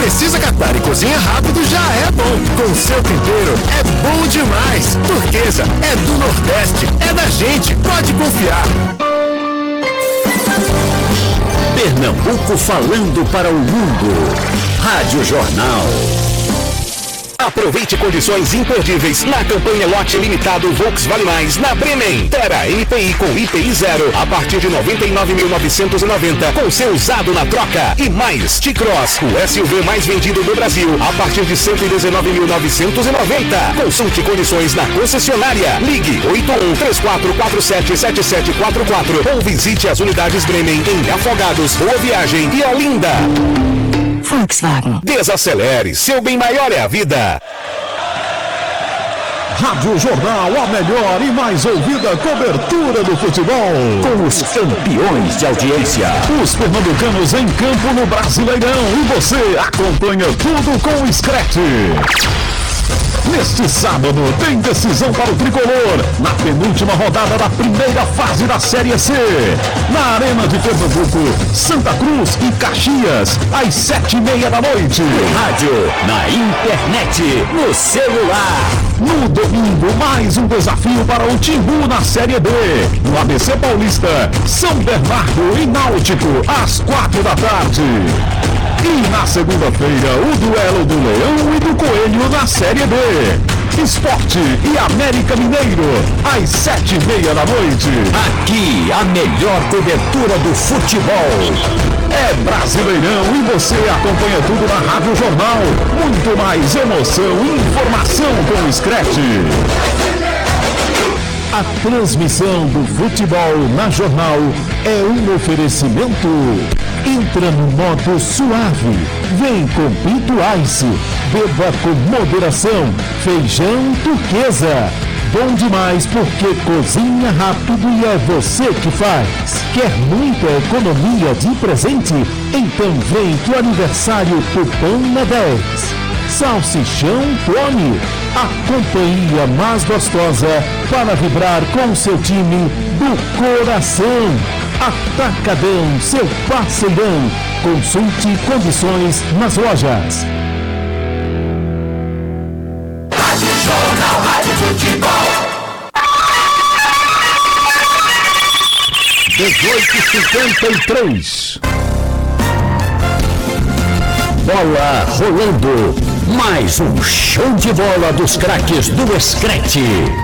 precisa catar e cozinha rápido já é bom. Com seu tempero é bom demais. Turquesa é do Nordeste, é da gente, pode confiar. Pernambuco falando para o mundo. Rádio Jornal. Aproveite condições imperdíveis na campanha lote limitado Volkswagen Mais na Bremen. Terra IPI com IPI 0 a partir de 99.990 com seu usado na troca. E mais T-Cross, o SUV mais vendido do Brasil a partir de 119.990. Consulte condições na concessionária. Ligue 8134477744 ou visite as unidades Bremen em Afogados, Boa Viagem e Olinda. Volkswagen. Desacelere, seu bem maior é a vida. Rádio Jornal, a melhor e mais ouvida cobertura do futebol. Com os campeões de audiência. Os pernambucanos em campo no Brasileirão. E você acompanha tudo com o Scratch. Neste sábado tem decisão para o Tricolor na penúltima rodada da primeira fase da Série C. Na Arena de Pernambuco, Santa Cruz e Caxias, às 7h30 da noite. No rádio, na internet, no celular. No domingo, mais um desafio para o Timbu na Série B. No ABC Paulista, São Bernardo e Náutico, às 4 da tarde. E na segunda-feira, o duelo do Leão e do Coelho na Série B. Esporte e América Mineiro, às 7h30 da noite. Aqui, a melhor cobertura do futebol. É Brasileirão e você acompanha tudo na Rádio Jornal. Muito mais emoção e informação com o Scratch. A transmissão do futebol na Jornal é um oferecimento. Entra no modo suave. Vem com Pinto Ice. Beba com moderação. Feijão Turquesa. Bom demais porque cozinha rápido e é você que faz. Quer muita economia de presente? Então vem que o aniversário Tupã é 10. Salsichão Tony, a companhia mais gostosa para vibrar com seu time do coração. Atacadão, seu parceirão. Consulte condições nas lojas. Rádio Jornal, Rádio Futebol. 18h53. Bola rolando. Mais um show de bola dos craques do Scratch.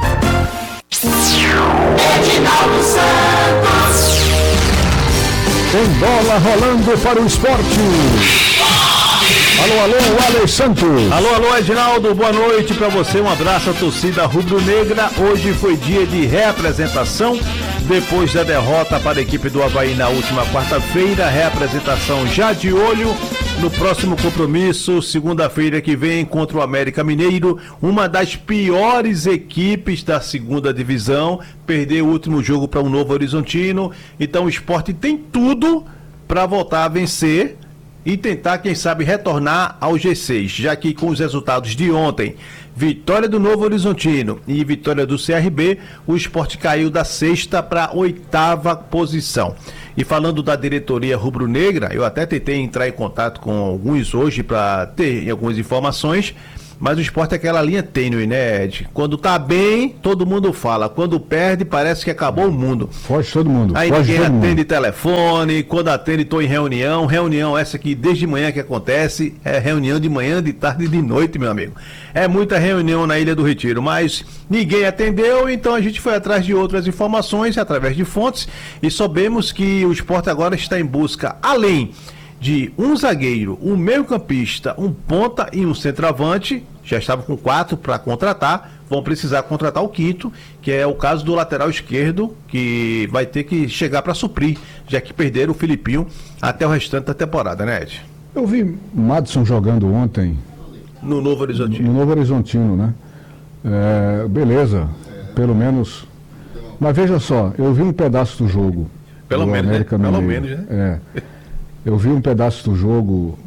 Edinaldo Santos. Tem bola rolando para o esporte. Alô, alô, Alex Santos. Alô, Edinaldo, boa noite para você, um abraço à torcida rubro-negra. Hoje foi dia de reapresentação, depois da derrota para a equipe do Avaí na última quarta-feira, reapresentação já de olho no próximo compromisso, segunda-feira que vem contra o América Mineiro, uma das piores equipes da segunda divisão, perdeu o último jogo para o Novo Horizontino, então o Sport tem tudo para voltar a vencer e tentar, quem sabe, retornar ao G6, já que com os resultados de ontem, vitória do Novo Horizontino e vitória do CRB, o Sport caiu da 6ª para a 8ª posição. E falando da diretoria rubro-negra, eu até tentei entrar em contato com alguns hoje para ter algumas informações, mas o Sport é aquela linha tênue, né, Ed? Quando tá bem, todo mundo fala. Quando perde, parece que acabou o mundo. Foge todo mundo. Aí ninguém atende telefone, quando atende, tô em reunião. Reunião essa que desde manhã que acontece, é reunião de manhã, de tarde e de noite, meu amigo. É muita reunião na Ilha do Retiro, mas ninguém atendeu, então a gente foi atrás de outras informações, através de fontes, e soubemos que o Sport agora está em busca, além de um zagueiro, um meio-campista, um ponta e um centroavante, já estavam com 4 para contratar, vão precisar contratar o 5º, que é o caso do lateral esquerdo, que vai ter que chegar para suprir, já que perderam o Filipinho até o restante da temporada, né, Ed? Eu vi Madison jogando ontem. No Novo Horizontino. No Novo Horizontino, né? Beleza, pelo menos. Mas veja só, eu vi um pedaço do jogo. Pelo menos, né? Pelo menos, né? Eu vi um pedaço do jogo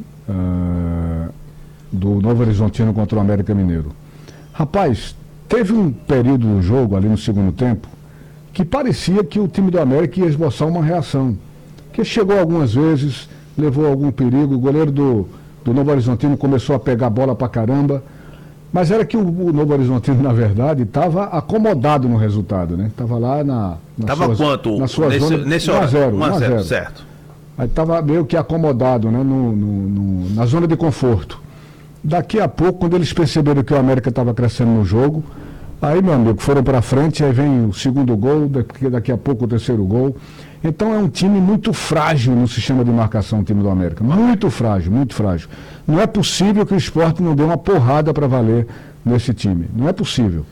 do Novo Horizontino contra o América Mineiro. Rapaz, teve um período do jogo ali no segundo tempo que parecia que o time do América ia esboçar uma reação. Que chegou algumas vezes, levou algum perigo, o goleiro do do Novo Horizontino começou a pegar a bola pra caramba. Mas era que o Novo Horizontino, na verdade, estava acomodado no resultado, né? Estava lá na quanto? Na sua zona, nesse 1 a 0, certo. Aí estava meio que acomodado, né? Na zona de conforto. Daqui a pouco, quando eles perceberam que o América estava crescendo no jogo, aí, meu amigo, foram para frente, aí vem o segundo gol, daqui a pouco o terceiro gol. Então é um time muito frágil no sistema de marcação, o time do América. Muito frágil, muito frágil. Não é possível que o Sport não dê uma porrada para valer nesse time. Não é possível.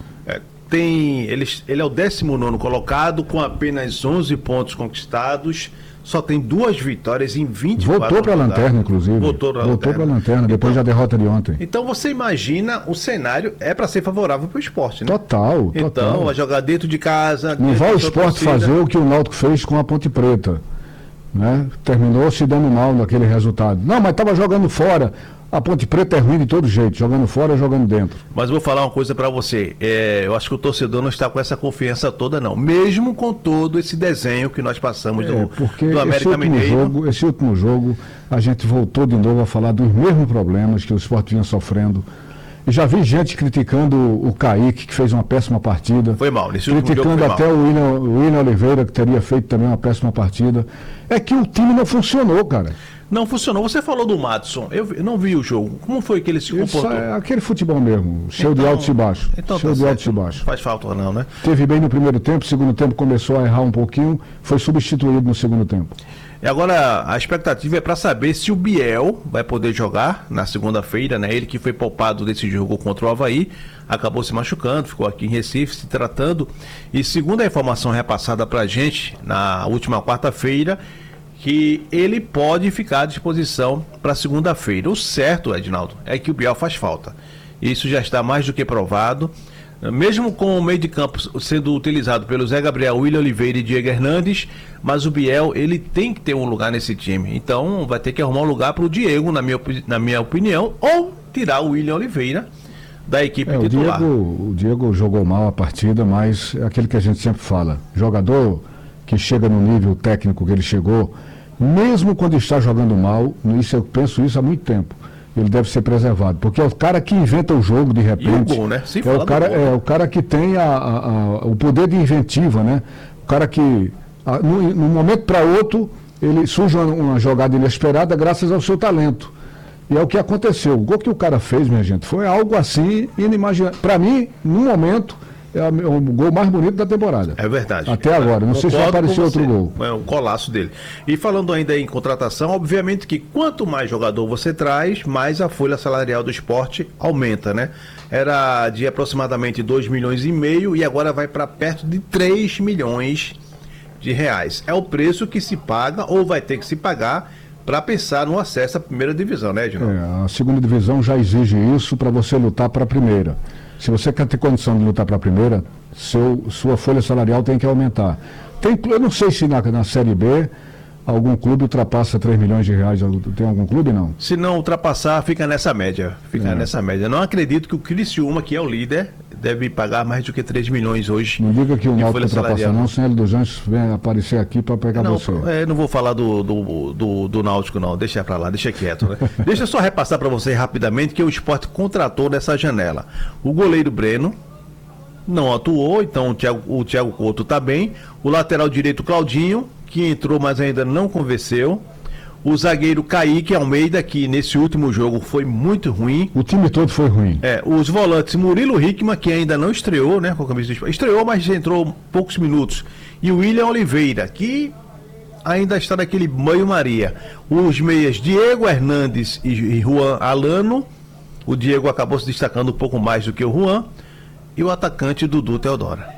Ele é o 19º colocado, com apenas 11 pontos conquistados. Só tem 2 vitórias em 24 Voltou para a lanterna, inclusive. Voltou para a lanterna, depois da derrota de ontem. Então você imagina, o cenário é para ser favorável para o Sport, né? Total. Então vai jogar dentro de casa. Não vai o Sport fazer o que o Náutico fez com a Ponte Preta, né? Terminou se dando mal naquele resultado. Não, mas estava jogando fora. A Ponte Preta é ruim de todo jeito, jogando fora, jogando dentro. Mas vou falar uma coisa para você, eu acho que o torcedor não está com essa confiança toda não, mesmo com todo esse desenho que nós passamos do América Mineiro. Esse último jogo, a gente voltou de novo a falar dos mesmos problemas que o Sport vinha sofrendo. E já vi gente criticando o Kaique, que fez uma péssima partida. Foi mal, nesse último jogo criticando até o William Oliveira, que teria feito também uma péssima partida. É que o time não funcionou, cara. Não funcionou. Você falou do Madison. Eu não vi o jogo. Como foi que ele se comportou? É aquele futebol mesmo, cheio de altos e baixos. Cheio de altos e baixos. Faz falta não, né? Teve bem no primeiro tempo, segundo tempo começou a errar um pouquinho, foi substituído no segundo tempo. E agora a expectativa é para saber se o Biel vai poder jogar na segunda-feira, né? Ele que foi poupado desse jogo contra o Avaí, acabou se machucando, ficou aqui em Recife se tratando. E segundo a informação repassada para a gente na última quarta-feira, que ele pode ficar à disposição para segunda-feira. O certo, Edinaldo, é que o Biel faz falta. Isso já está mais do que provado. Mesmo com o meio de campo sendo utilizado pelo Zé Gabriel, William Oliveira e Diego Hernandes, mas o Biel, ele tem que ter um lugar nesse time. Então vai ter que arrumar um lugar para o Diego, na minha opinião, ou tirar o William Oliveira da equipe titular. O Diego jogou mal a partida, mas é aquele que a gente sempre fala. Jogador que chega no nível técnico que ele chegou, mesmo quando está jogando mal, eu penso isso há muito tempo, ele deve ser preservado, porque é o cara que inventa o jogo de repente. E o gol, né? O cara que tem o poder de inventiva, né? O cara que, num momento para outro, ele surge uma jogada inesperada graças ao seu talento. E é o que aconteceu. O gol que o cara fez, minha gente, foi algo assim inimaginável. Para mim, no momento, é o gol mais bonito da temporada. É verdade. Até agora. Não sei se vai aparecer outro gol. É um colaço dele. E falando ainda em contratação, obviamente que quanto mais jogador você traz, mais a folha salarial do esporte aumenta, né? Era de aproximadamente 2,5 milhões e agora vai para perto de 3 milhões de reais. É o preço que se paga ou vai ter que se pagar para pensar no acesso à primeira divisão, né, Edinaldo? A segunda divisão já exige isso para você lutar para a primeira. Se você quer ter condição de lutar para a primeira, sua folha salarial tem que aumentar. Eu não sei se na Série B algum clube ultrapassa 3 milhões de reais. Tem algum clube, não? Se não ultrapassar, fica nessa média. Nessa média. Não acredito que o Criciúma, que é o líder, deve pagar mais do que 3 milhões hoje. Não diga que o Náutico ultrapassa não, sem ele dos Anjos vem aparecer aqui para pegar você. Não vou falar do Náutico não, deixa para lá, deixa quieto, né? Deixa eu só repassar para você rapidamente que o Sport contratou nessa janela o goleiro Breno, não atuou, então o Thiago Couto está bem, o lateral direito Claudinho, que entrou mas ainda não convenceu, o zagueiro Kaique Almeida, que nesse último jogo foi muito ruim. O time todo foi ruim. Os volantes Murilo Hickman, que ainda não estreou, né? Com a camisa do Sport. Estreou, mas entrou poucos minutos. E o William Oliveira, que ainda está naquele banho-maria. Os meias Diego Hernandes e Juan Alano. O Diego acabou se destacando um pouco mais do que o Juan. E o atacante Dudu Teodora.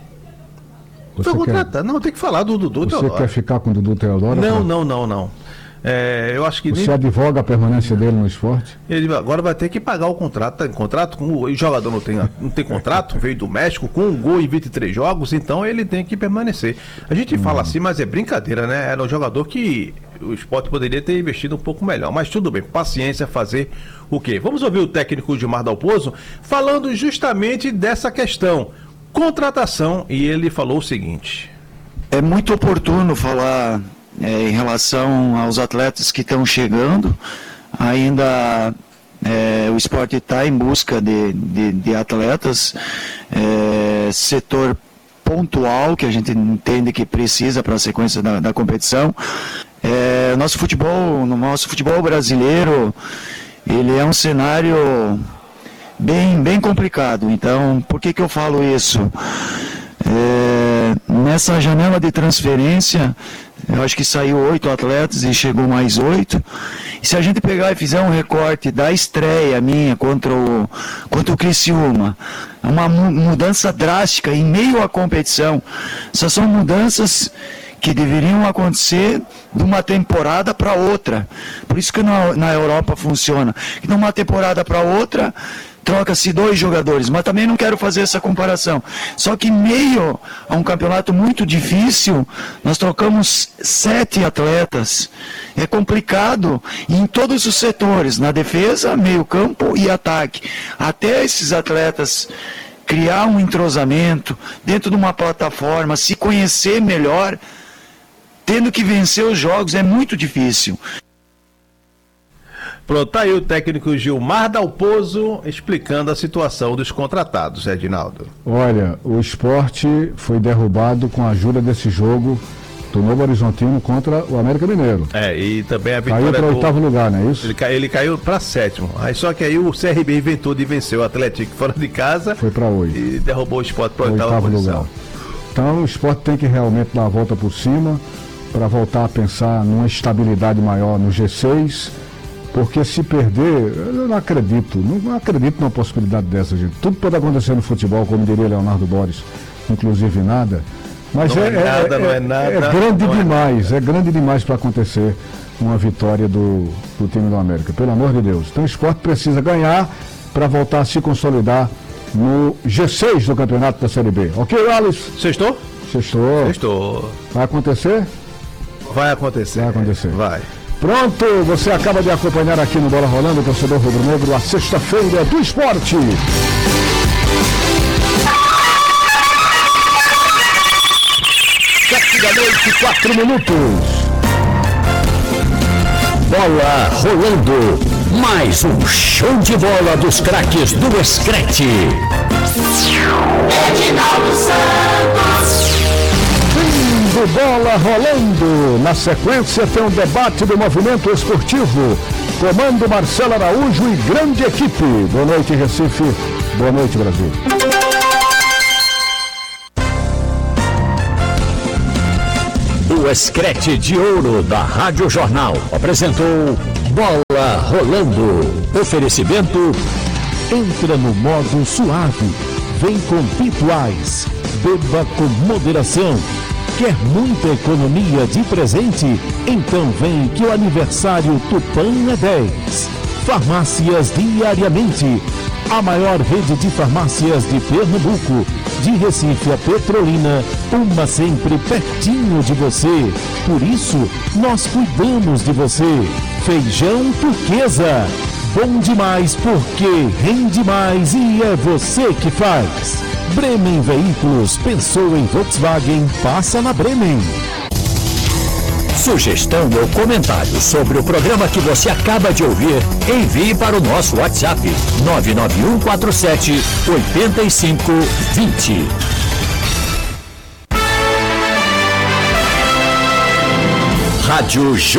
Não, tem que falar do Dudu Teodora. Você quer ficar com o Dudu Teodora? Não. Eu acho que você advoga a permanência dele no esporte? Ele agora vai ter que pagar o contrato. Tá em contrato com o jogador não tem contrato, veio do México com um gol em 23 jogos, então ele tem que permanecer. A gente fala assim, mas é brincadeira, né? Era um jogador que o esporte poderia ter investido um pouco melhor, mas tudo bem, paciência, fazer o quê? Vamos ouvir o técnico Gilmar Dalpozo falando justamente dessa questão, contratação, e ele falou o seguinte: é muito oportuno falar em relação aos atletas que estão chegando, ainda o Sport está em busca de atletas, setor pontual que a gente entende que precisa para a sequência da competição. No nosso futebol brasileiro, ele é um cenário bem complicado. Então, por que eu falo isso? Nessa janela de transferência, eu acho que saiu 8 atletas e chegou mais 8. E se a gente pegar e fizer um recorte da estreia minha contra o Criciúma, uma mudança drástica em meio à competição, essas são mudanças que deveriam acontecer de uma temporada para outra. Por isso que na Europa funciona. Que de uma temporada para outra, troca-se 2 jogadores, mas também não quero fazer essa comparação. Só que em meio a um campeonato muito difícil, nós trocamos 7 atletas. É complicado em todos os setores, na defesa, meio campo e ataque. Até esses atletas criar um entrosamento dentro de uma plataforma, se conhecer melhor, tendo que vencer os jogos, é muito difícil. Pronto, tá aí o técnico Gilmar Dalpozo explicando a situação dos contratados, Edinaldo. Olha, o Sport foi derrubado com a ajuda desse jogo do Novo Horizontino contra o América Mineiro. E também a vitória caiu para o 8º lugar, não é isso? Ele caiu para 7º. Aí só que aí o CRB inventou de vencer o Atlético fora de casa. Foi para 8. E derrubou o Sport para o 8º lugar. Então o Sport tem que realmente dar a volta por cima para voltar a pensar numa estabilidade maior no G6. Porque se perder, eu não acredito numa possibilidade dessa, gente. Tudo pode acontecer no futebol, como diria Leonardo Boris, inclusive nada. Mas não é nada. É grande demais para acontecer uma vitória do time do América, pelo amor de Deus. Então o Sport precisa ganhar para voltar a se consolidar no G6 do campeonato da Série B. Ok, Alice? Sextou. Vai acontecer? Vai acontecer. Vai. Pronto, você acaba de acompanhar aqui no Bola Rolando, torcedor rubro-negro, a sexta-feira do esporte. 7h04. Bola rolando. Mais um show de bola dos craques do Escrete. Edinaldo Santos. Do Bola Rolando. Na sequência tem um debate do movimento esportivo. Comando Marcelo Araújo e grande equipe. Boa noite, Recife. Boa noite, Brasil. O Escrete de Ouro da Rádio Jornal apresentou Bola Rolando. Oferecimento. Entra no modo suave. Vem com Pituais. Beba com moderação. Quer muita economia de presente? Então vem que o aniversário Tupã é 10. Farmácias Diariamente. A maior rede de farmácias de Pernambuco. De Recife a Petrolina, uma sempre pertinho de você. Por isso, nós cuidamos de você. Feijão Turquesa. Bom demais porque rende mais e é você que faz. Bremen Veículos, pensou em Volkswagen, passa na Bremen. Sugestão ou comentário sobre o programa que você acaba de ouvir, envie para o nosso WhatsApp 99147-8520. Rádio